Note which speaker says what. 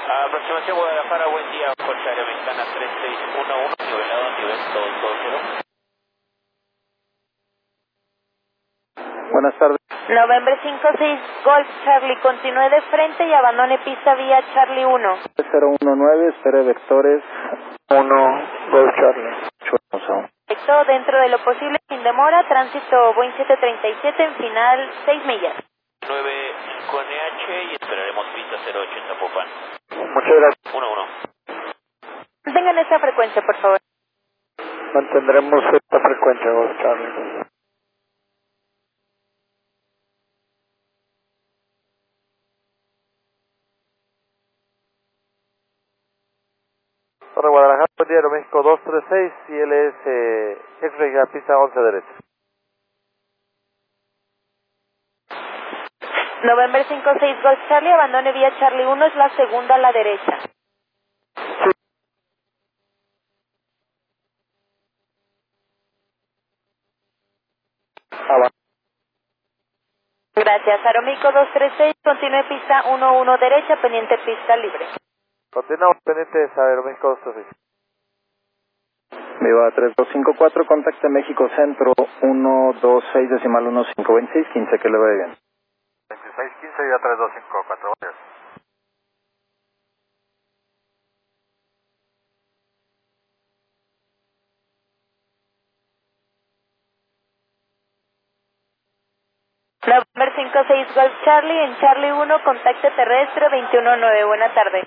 Speaker 1: Aproximación Guadalajara, buen día, Fuerza Aérea Mexicana 3611, nivelado nivel 220.
Speaker 2: Buenas tardes.
Speaker 3: November 56 Golf Charlie, continúe de frente y abandone pista vía Charlie 1.
Speaker 2: 019, espere vectores 1, Golf Charlie.
Speaker 3: Perfecto, dentro de lo posible, sin demora, tránsito Boeing 737 en final 6 millas.
Speaker 1: 95 NH y esperaremos pista 080 Popan.
Speaker 2: Muchas gracias.
Speaker 1: 11.
Speaker 3: Mantengan esa frecuencia, por favor.
Speaker 2: Mantendremos esta frecuencia, Golf Charlie. Torre Guadalajara, buen día, Aeroméxico 236 y él es X-Ray a pista 11 derecha.
Speaker 3: November 56 Golf Charlie, abandone vía Charlie 1, es la segunda a la derecha. Gracias, Aeroméxico 236, continúe pista 11 derecha, pendiente pista libre.
Speaker 2: Continuamos pendientes a Aeroméxico 236. Viva 3254, contacte México Centro 126 decimal 1526, 15, que le vaya bien. 2615 y a 3254, gracias.
Speaker 3: November 56 Golf Charlie, en Charlie 1, contacte terrestre 219, buena tarde.